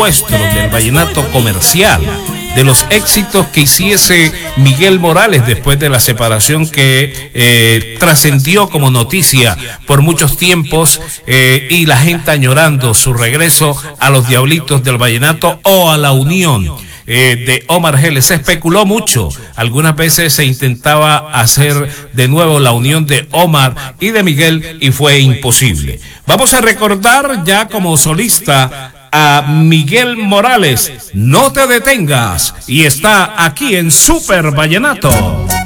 nuestro, del vallenato comercial, de los éxitos que hiciese Miguel Morales después de la separación que trascendió como noticia por muchos tiempos, y la gente añorando su regreso a los Diablitos del Vallenato o a la unión de Omar Geles. Se especuló mucho, algunas veces se intentaba hacer de nuevo la unión de Omar y de Miguel y fue imposible. Vamos a recordar ya como solista a Miguel Morales, No te detengas, y está aquí en Super Vallenato.